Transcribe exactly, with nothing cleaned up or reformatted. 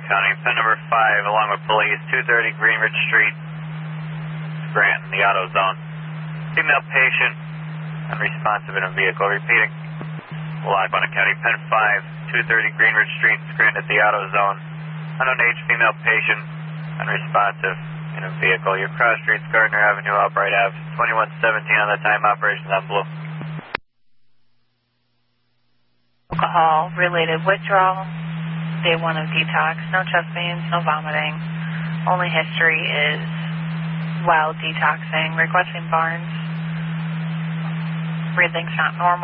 County, pen number five, along with police, two thirty Greenridge Street, Scranton, the auto zone. Female patient, unresponsive in a vehicle. Repeating. Lackawanna County, pen five, two thirty Greenridge Street, Scranton, the auto zone. Unknown age female patient, unresponsive in a vehicle. Your cross streets, Gardner Avenue, Albright Ave, twenty-one seventeen on the time, operations on blue. Alcohol-related withdrawal, day one of detox, no chest pains, no vomiting. Only history is while detoxing, requesting Barnes. Breathing's not normal.